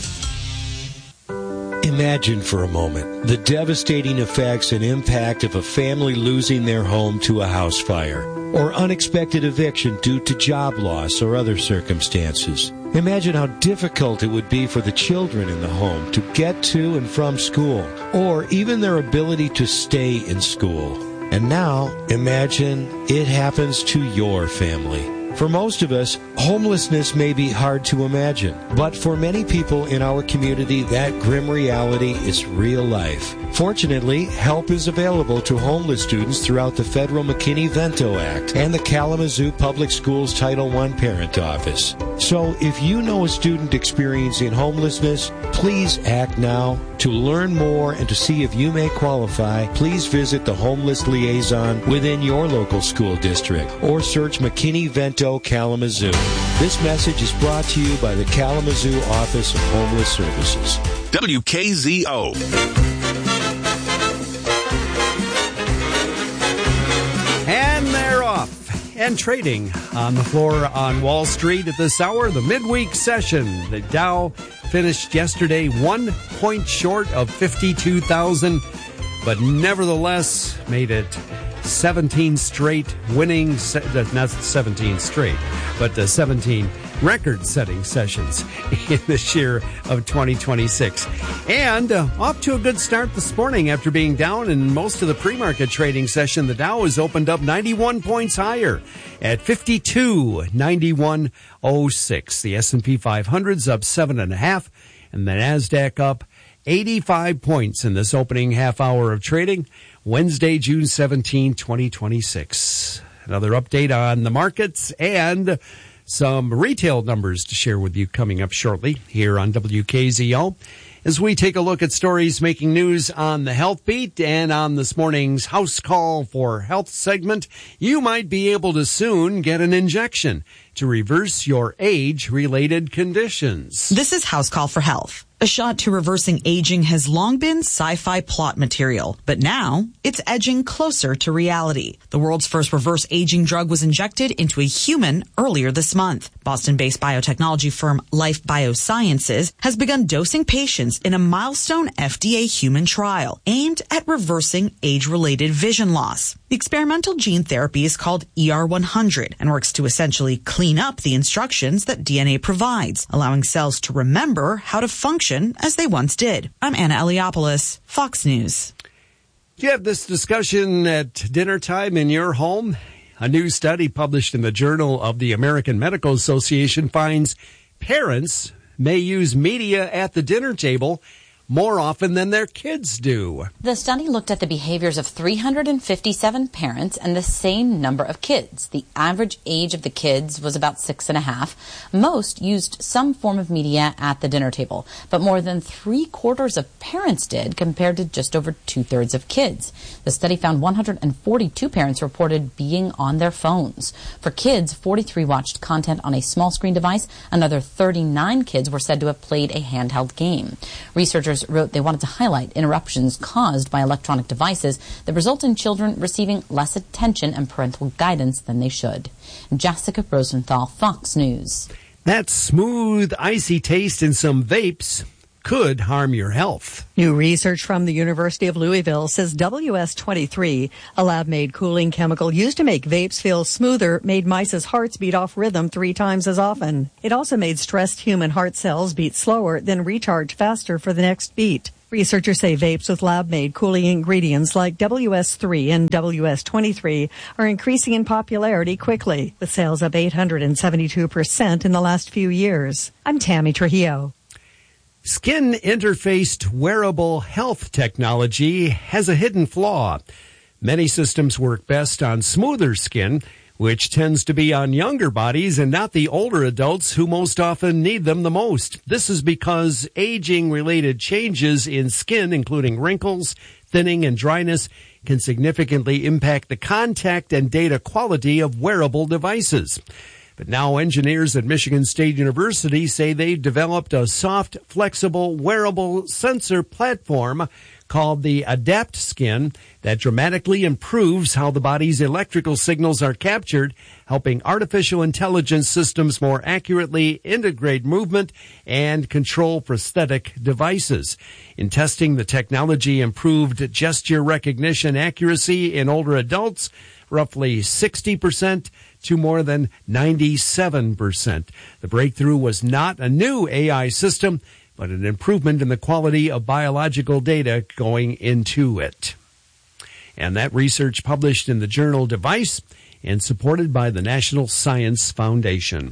Imagine for a moment the devastating effects and impact of a family losing their home to a house fire, or unexpected eviction due to job loss or other circumstances. Imagine how difficult it would be for the children in the home to get to and from school, or even their ability to stay in school. And now, imagine it happens to your family. For most of us, homelessness may be hard to imagine, but for many people in our community, that grim reality is real life. Fortunately, help is available to homeless students throughout the federal McKinney-Vento Act and the Kalamazoo Public Schools Title one Parent Office. So if you know a student experiencing homelessness, please act now. To learn more and to see if you may qualify, please visit the Homeless Liaison within your local school district or search McKinney-Vento Kalamazoo. This message is brought to you by the Kalamazoo Office of Homeless Services. W K Z O. And they're off and trading on the floor on Wall Street at this hour. The midweek session. The Dow finished yesterday one point short of fifty-two thousand, but nevertheless made it seventeen straight winning, not seventeen straight, but seventeen record-setting sessions in this year of twenty twenty-six. And uh, off to a good start this morning after being down in most of the pre-market trading session. The Dow has opened up ninety-one points higher at fifty-two ninety-one oh six. The S and P five hundred's up seven and a half, and the NASDAQ up eighty-five points in this opening half hour of trading. Wednesday, June seventeenth, twenty twenty-six. Another update on the markets and some retail numbers to share with you coming up shortly here on W K Z O as we take a look at stories making news on the Health Beat. And on this morning's House Call for Health segment, you might be able to soon get an injection to reverse your age-related conditions. This is House Call for Health. A shot to reversing aging has long been sci-fi plot material, but now it's edging closer to reality. The world's first reverse aging drug was injected into a human earlier this month. Boston-based biotechnology firm Life Biosciences has begun dosing patients in a milestone F D A human trial aimed at reversing age-related vision loss. The experimental gene therapy is called E R one hundred and works to essentially clean up the instructions that D N A provides, allowing cells to remember how to function as they once did. I'm Anna Eliopoulos, Fox News. Do you have this discussion at dinner time in your home? A new study published in the Journal of the American Medical Association finds parents may use media at the dinner table more often than their kids do. The study looked at the behaviors of three hundred fifty-seven parents and the same number of kids. The average age of the kids was about six and a half. Most used some form of media at the dinner table, but more than three quarters of parents did compared to just over two thirds of kids. The study found one hundred forty-two parents reported being on their phones. For kids, forty-three watched content on a small screen device. Another thirty-nine kids were said to have played a handheld game. Researchers wrote they wanted to highlight interruptions caused by electronic devices that result in children receiving less attention and parental guidance than they should. Jessica Rosenthal, Fox News. That smooth, icy taste in some vapes could harm your health. New research from the University of Louisville says W S twenty-three, a lab-made cooling chemical used to make vapes feel smoother, made mice's hearts beat off rhythm three times as often. It also made stressed human heart cells beat slower, then recharge faster for the next beat. Researchers say vapes with lab-made cooling ingredients like W S three and W S twenty-three are increasing in popularity quickly, with sales up eight hundred seventy-two percent in the last few years. I'm Tammy Trujillo. Skin interfaced wearable health technology has a hidden flaw. Many systems work best on smoother skin, which tends to be on younger bodies and not the older adults who most often need them the most. This is because aging-related changes in skin, including wrinkles, thinning, and dryness, can significantly impact the contact and data quality of wearable devices. But now engineers at Michigan State University say they've developed a soft, flexible, wearable sensor platform called the Adapt Skin that dramatically improves how the body's electrical signals are captured, helping artificial intelligence systems more accurately integrate movement and control prosthetic devices. In testing, the technology improved gesture recognition accuracy in older adults, roughly sixty percent to more than ninety-seven percent. The breakthrough was not a new A I system, but an improvement in the quality of biological data going into it. And that research published in the journal Device and supported by the National Science Foundation.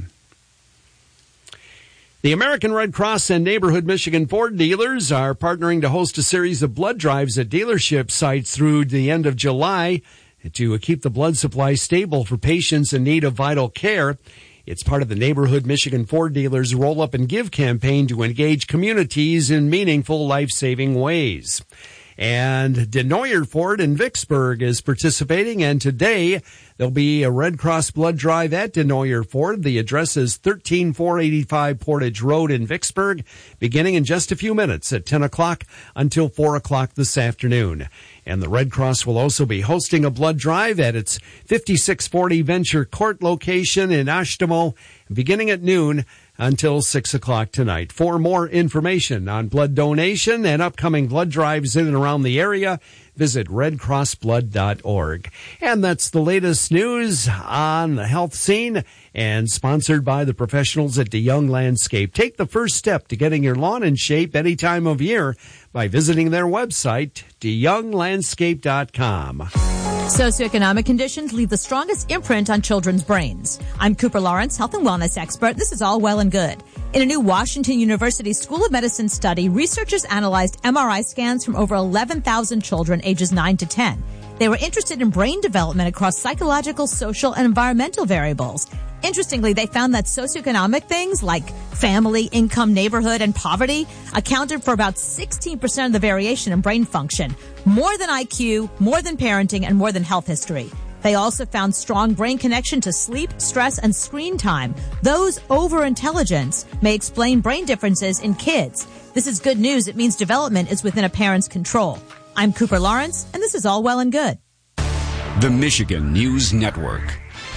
The American Red Cross and Neighborhood Michigan Ford dealers are partnering to host a series of blood drives at dealership sites through the end of July to keep the blood supply stable for patients in need of vital care. It's part of the Neighborhood Michigan Ford Dealers Roll Up and Give campaign to engage communities in meaningful, life-saving ways. And DeNoyer Ford in Vicksburg is participating, and today there'll be a Red Cross blood drive at DeNoyer Ford. The address is thirteen four eighty-five Portage Road in Vicksburg, beginning in just a few minutes at ten o'clock until four o'clock this afternoon. And the Red Cross will also be hosting a blood drive at its fifty-six forty Venture Court location in Ashtamo, beginning at noon until six o'clock tonight. For more information on blood donation and upcoming blood drives in and around the area, visit red cross blood dot org. And that's the latest news on the health scene, and sponsored by the professionals at DeYoung Landscape. Take the first step to getting your lawn in shape any time of year by visiting their website, de young landscape dot com. Socioeconomic conditions leave the strongest imprint on children's brains. I'm Cooper Lawrence, health and wellness expert. This is all well and good. In a new Washington University School of Medicine study, researchers analyzed M R I scans from over eleven thousand children ages nine to ten. They were interested in brain development across psychological, social, and environmental variables. Interestingly, they found that socioeconomic things like family, income, neighborhood, and poverty accounted for about sixteen percent of the variation in brain function, more than I Q, more than parenting, and more than health history. They also found strong brain connection to sleep, stress, and screen time. Those overintelligence may explain brain differences in kids. This is good news. It means development is within a parent's control. I'm Cooper Lawrence, and this is all well and good. The Michigan News Network.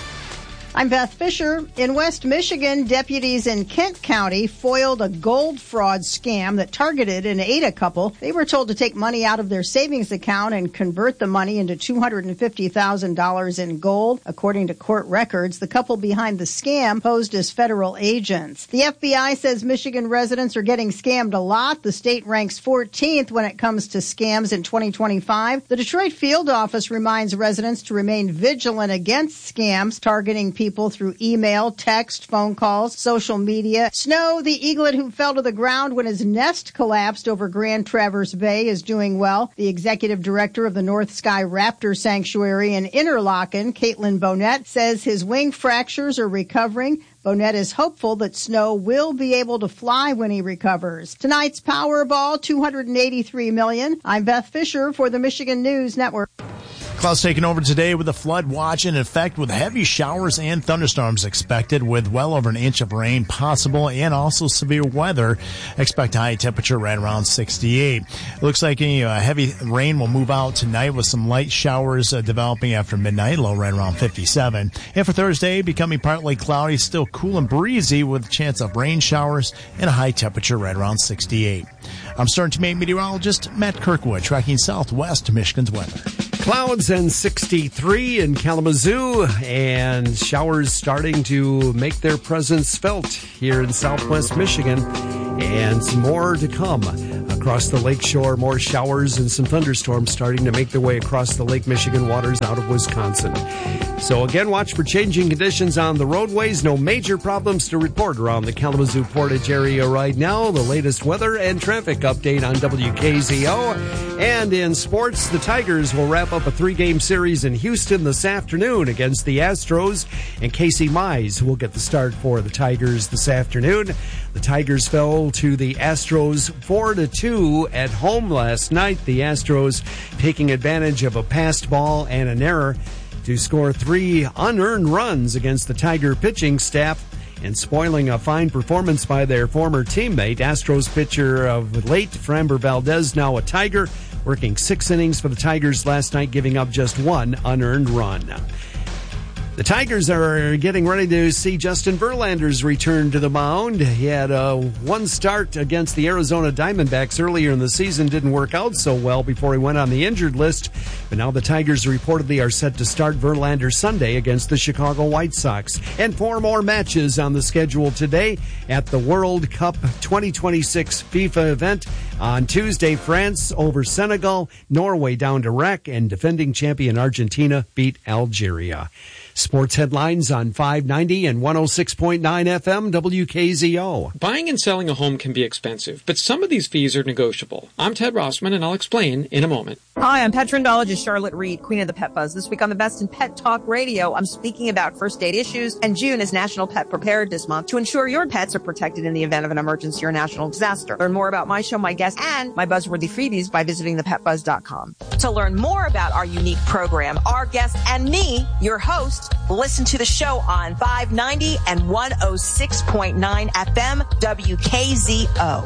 I'm Beth Fisher. In West Michigan, deputies in Kent County foiled a gold fraud scam that targeted an A D A couple. They were told to take money out of their savings account and convert the money into two hundred fifty thousand dollars in gold. According to court records, the couple behind the scam posed as federal agents. The F B I says Michigan residents are getting scammed a lot. The state ranks fourteenth when it comes to scams in twenty twenty-five. The Detroit field office reminds residents to remain vigilant against scams targeting people people through email, text, phone calls, social media. Snow, the eaglet who fell to the ground when his nest collapsed over Grand Traverse Bay, is doing well. The executive director of the North Sky Raptor Sanctuary in Interlaken, Caitlin Bonnet, says his wing fractures are recovering. Bonnet is hopeful that Snow will be able to fly when he recovers. Tonight's Powerball, two hundred eighty-three million dollars. I'm Beth Fisher for the Michigan News Network. Clouds taking over today with a flood watch in effect with heavy showers and thunderstorms expected with well over an inch of rain possible and also severe weather. Expect high temperature right around sixty-eight. It looks like any uh, heavy rain will move out tonight with some light showers uh, developing after midnight, low right around fifty-seven. And for Thursday, becoming partly cloudy, still cool and breezy with a chance of rain showers and a high temperature right around sixty-eight. I'm Stern Teammate meteorologist Matt Kirkwood tracking Southwest Michigan's weather. Clouds and sixty-three in Kalamazoo, and showers starting to make their presence felt here in Southwest Michigan, and some more to come across the lakeshore. More showers and some thunderstorms starting to make their way across the Lake Michigan waters out of Wisconsin. So again, watch for changing conditions on the roadways. No major problems to report around the Kalamazoo Portage area right now. The latest weather and traffic update on W K Z O. And in sports, the Tigers will wrap up a three-game series in Houston this afternoon against the Astros, and Casey Mize will get the start for the Tigers this afternoon. The Tigers fell to the Astros four to two at home last night. The Astros taking advantage of a passed ball and an error to score three unearned runs against the Tiger pitching staff and spoiling a fine performance by their former teammate. Astros pitcher of late, Framber Valdez, now a Tiger, working six innings for the Tigers last night, giving up just one unearned run. The Tigers are getting ready to see Justin Verlander's return to the mound. He had uh, one start against the Arizona Diamondbacks earlier in the season. Didn't work out so well before he went on the injured list. But now the Tigers reportedly are set to start Verlander Sunday against the Chicago White Sox. And four more matches on the schedule today at the World Cup twenty twenty-six FIFA event. On Tuesday, France over Senegal, Norway down to R E C, and defending champion Argentina beat Algeria. Sports headlines on five ninety and one oh six point nine F M W K Z O. Buying and selling a home can be expensive, but some of these fees are negotiable. I'm Ted Rossman, and I'll explain in a moment. Hi, I'm pet trendologist Charlotte Reed, Queen of the Pet Buzz. This week on the Best in Pet Talk Radio, I'm speaking about first aid issues, and June is National Pet Preparedness Month to ensure your pets are protected in the event of an emergency or national disaster. Learn more about my show, my guests, and my buzzworthy freebies by visiting the pet buzz dot com. To learn more about our unique program, our guests, and me, your host, listen to the show on five ninety and one oh six point nine F M W K Z O.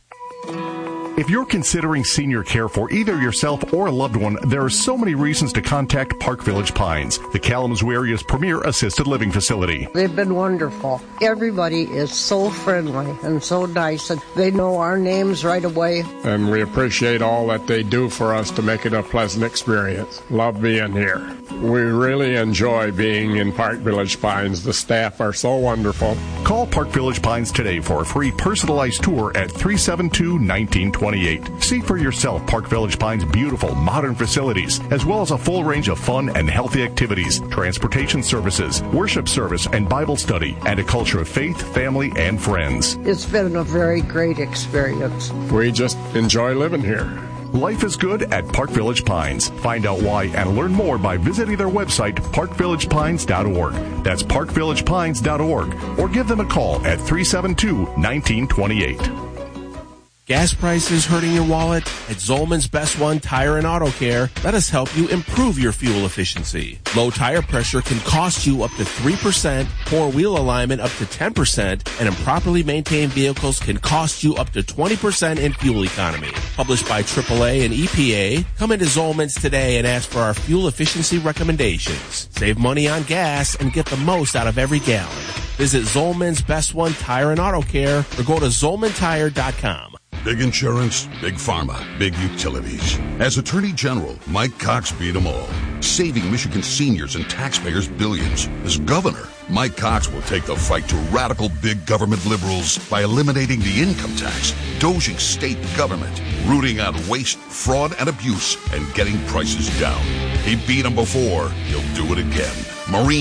If you're considering senior care for either yourself or a loved one, there are so many reasons to contact Park Village Pines, the Kalamazoo area's premier assisted living facility. They've been wonderful. Everybody is so friendly and so nice, and they know our names right away. And we appreciate all that they do for us to make it a pleasant experience. Love being here. We really enjoy being in Park Village Pines. The staff are so wonderful. Call Park Village Pines today for a free personalized tour at three seven two, one nine two eight. See for yourself Park Village Pines' beautiful modern facilities, as well as a full range of fun and healthy activities, transportation services, worship service and Bible study, and a culture of faith, family, and friends. It's been a very great experience. We just enjoy living here. Life is good at Park Village Pines. Find out why and learn more by visiting their website, park village pines dot org. That's park village pines dot org. Or give them a call at three seven two, one nine two eight. Gas prices hurting your wallet? At Zolman's Best One Tire and Auto Care, let us help you improve your fuel efficiency. Low tire pressure can cost you up to three percent, poor wheel alignment up to ten percent, and improperly maintained vehicles can cost you up to twenty percent in fuel economy. Published by triple A and E P A, come into Zolman's today and ask for our fuel efficiency recommendations. Save money on gas and get the most out of every gallon. Visit Zolman's Best One Tire and Auto Care or go to zolman tire dot com. Big insurance, big pharma, big utilities. As Attorney General, Mike Cox beat them all, saving Michigan seniors and taxpayers billions. As governor, Mike Cox will take the fight to radical big government liberals by eliminating the income tax, doging state government, rooting out waste, fraud, and abuse, and getting prices down. He beat them before. He'll do it again. Marine,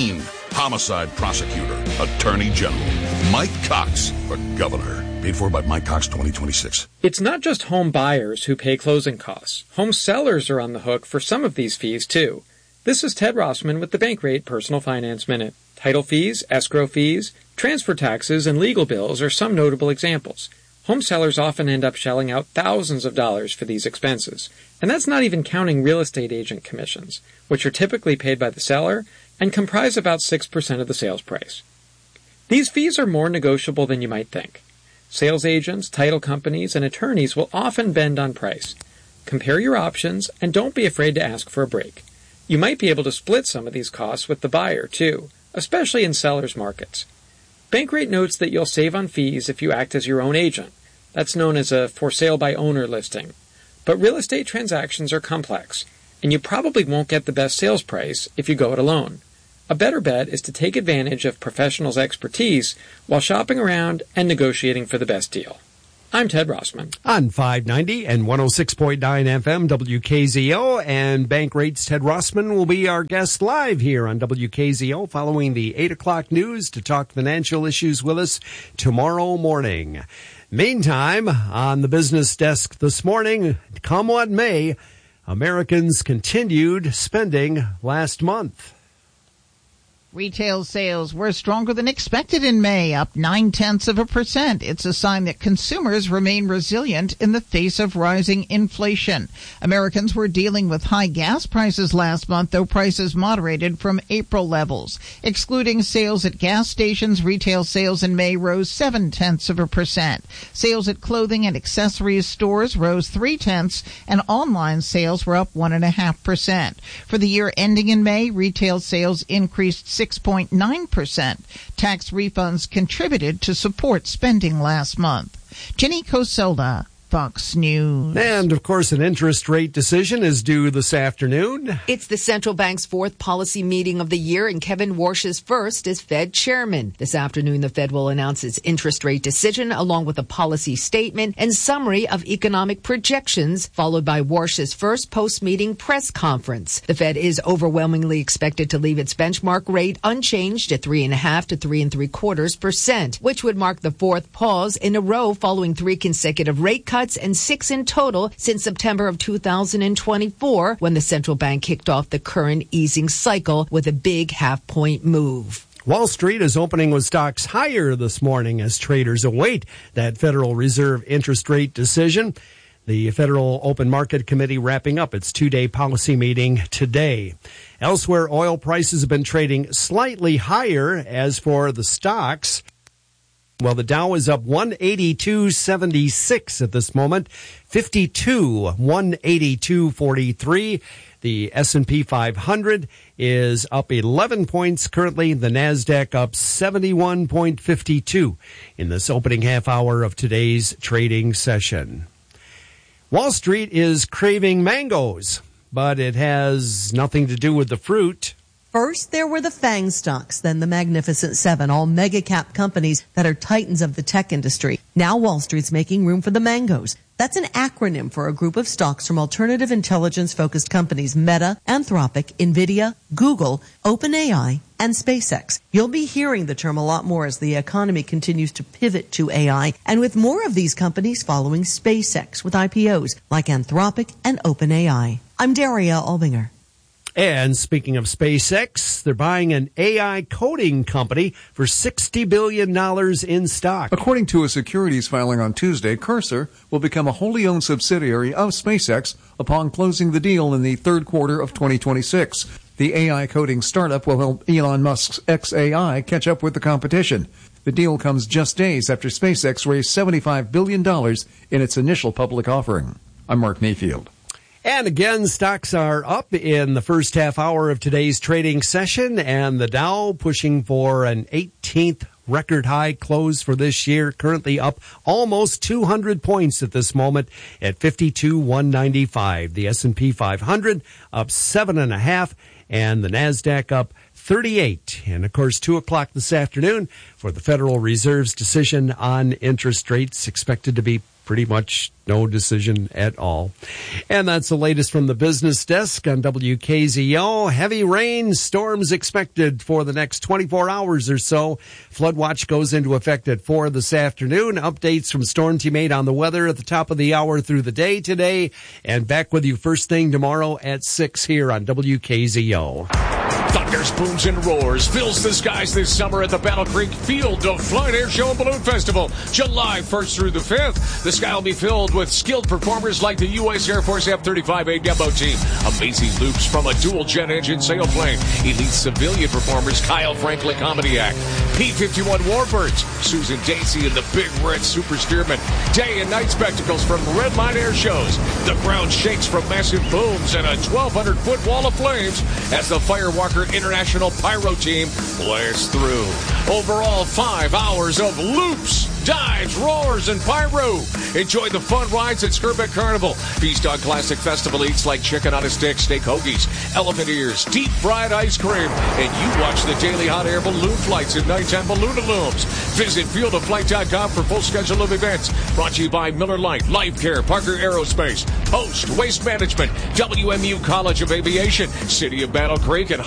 homicide prosecutor, attorney general. Mike Cox for governor. Paid for by Mike Cox twenty twenty-six. It's not just home buyers who pay closing costs. Home sellers are on the hook for some of these fees, too. This is Ted Rossman with the Bankrate Personal Finance Minute. Title fees, escrow fees, transfer taxes, and legal bills are some notable examples. Home sellers often end up shelling out thousands of dollars for these expenses. And that's not even counting real estate agent commissions, which are typically paid by the seller and comprise about six percent of the sales price. These fees are more negotiable than you might think. Sales agents, title companies, and attorneys will often bend on price. Compare your options and don't be afraid to ask for a break. You might be able to split some of these costs with the buyer, too, especially in sellers' markets. Bankrate notes that you'll save on fees if you act as your own agent. That's known as a for sale by owner listing. But real estate transactions are complex, and you probably won't get the best sales price if you go it alone. A better bet is to take advantage of professionals' expertise while shopping around and negotiating for the best deal. I'm Ted Rossman. On five ninety and one oh six point nine F M W K Z O, and Bankrate's Ted Rossman will be our guest live here on W K Z O following the eight o'clock news to talk financial issues with us tomorrow morning. Meantime, on the business desk this morning, come what may, Americans continued spending last month. Retail sales were stronger than expected in May, up nine-tenths of a percent. It's a sign that consumers remain resilient in the face of rising inflation. Americans were dealing with high gas prices last month, though prices moderated from April levels. Excluding sales at gas stations, retail sales in May rose seven-tenths of a percent. Sales at clothing and accessories stores rose three-tenths, and online sales were up one point five percent. For the year ending in May, retail sales increased six point nine percent. Tax refunds contributed to support spending last month. Jenny Coselda, Fox News. And, of course, an interest rate decision is due this afternoon. It's the central bank's fourth policy meeting of the year, and Kevin Warsh's first as Fed chairman. This afternoon, the Fed will announce its interest rate decision, along with a policy statement and summary of economic projections, followed by Warsh's first post-meeting press conference. The Fed is overwhelmingly expected to leave its benchmark rate unchanged at three and a half to three and three quarters percent, which would mark the fourth pause in a row following three consecutive rate cuts and six in total since September of two thousand twenty-four, when the central bank kicked off the current easing cycle with a big half-point move. Wall Street is opening with stocks higher this morning as traders await that Federal Reserve interest rate decision. The Federal Open Market Committee wrapping up its two-day policy meeting today. Elsewhere, oil prices have been trading slightly higher. As for the stocks, well, the Dow is up one eighty-two seventy-six at this moment, fifty-two, one eighty-two forty-three. The S and P five hundred is up eleven points currently. The NASDAQ up seventy-one point five two in this opening half hour of today's trading session. Wall Street is craving mangoes, but it has nothing to do with the fruit. First, there were the FANG stocks, then the Magnificent Seven, all mega-cap companies that are titans of the tech industry. Now Wall Street's making room for the mangoes. That's an acronym for a group of stocks from alternative intelligence-focused companies Meta, Anthropic, NVIDIA, Google, OpenAI, and SpaceX. You'll be hearing the term a lot more as the economy continues to pivot to A I, and with more of these companies following SpaceX with I P Os like Anthropic and OpenAI. I'm Daria Albinger. And speaking of SpaceX, they're buying an A I coding company for sixty billion dollars in stock. According to a securities filing on Tuesday, Cursor will become a wholly owned subsidiary of SpaceX upon closing the deal in the third quarter of twenty twenty-six. The A I coding startup will help Elon Musk's X A I catch up with the competition. The deal comes just days after SpaceX raised seventy-five billion dollars in its initial public offering. I'm Mark Mayfield. And again, stocks are up in the first half hour of today's trading session, and the Dow pushing for an eighteenth record high close for this year, currently up almost two hundred points at this moment at fifty-two one ninety-five. The S and P five hundred up seven and a half, and the NASDAQ up thirty-eight. And of course, two o'clock this afternoon for the Federal Reserve's decision on interest rates, expected to be pretty much No decision at all. And that's the latest from the business desk on W K Z O. Heavy rain, storms expected for the next twenty-four hours or so. Flood watch goes into effect at four this afternoon. Updates from Storm Team eight on the weather at the top of the hour through the day today. And back with you first thing tomorrow at six here on W K Z O. Thunders, booms, and roars fills the skies this summer at the Battle Creek Field of Flight Air Show and Balloon Festival, July first through the fifth. The sky will be filled with skilled performers like the U S Air Force F thirty-five A demo team, amazing loops from a dual-jet engine sailplane, elite civilian performers Kyle Franklin Comedy Act, P fifty-one Warbirds, Susan Dacey and the Big Red Super Steerman, day and night spectacles from Redline Air Shows. The ground shakes from massive booms and a twelve hundred foot wall of flames as the Firewalker International Pyro Team blasts through. Overall, five hours of loops, dives, roars, and pyro. Enjoy the fun rides at Skirbeck Carnival. Feast on classic festival eats like chicken on a stick, steak hoagies, elephant ears, deep fried ice cream, and you watch the daily hot air balloon flights and nighttime balloon illumes. Visit field of flight dot com for full schedule of events. Brought to you by Miller Lite, Life Care, Parker Aerospace, Post, Waste Management, W M U College of Aviation, City of Battle Creek, and